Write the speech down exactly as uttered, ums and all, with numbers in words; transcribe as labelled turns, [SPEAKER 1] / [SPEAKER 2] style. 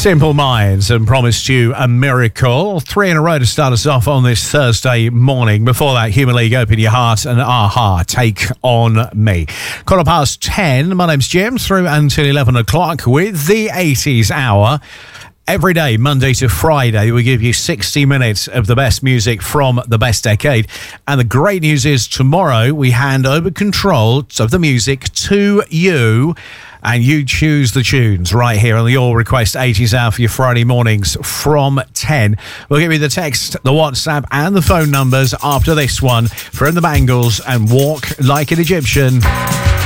[SPEAKER 1] Simple Minds and promised you a miracle. Three in a row to start us off on this Thursday morning. Before that, Human League, Open Your Heart, and Aha, Take On Me. Quarter past ten, my name's Jim, through until eleven o'clock with the eighties Hour. Every day, Monday to Friday, we give you sixty minutes of the best music from the best decade. And the great news is tomorrow we hand over control of the music to you. And you choose the tunes right here on the All Request eighties Hour for your Friday mornings from ten. We'll give you the text, the WhatsApp and the phone numbers after this one from the Bangles and Walk Like an Egyptian.